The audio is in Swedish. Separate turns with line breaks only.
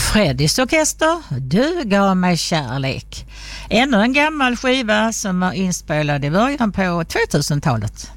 Freddys orkester, Du gav mig kärlek. Ännu en gammal skiva som var inspelad i början på 2000-talet.